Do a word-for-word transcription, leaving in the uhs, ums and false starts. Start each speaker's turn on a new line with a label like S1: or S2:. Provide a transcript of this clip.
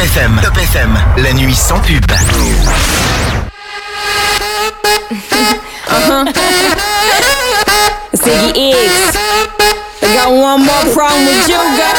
S1: F M. Top F M. La nuit sans pub.
S2: Uh-huh. Ziggy X. I got one more problem with you, girl.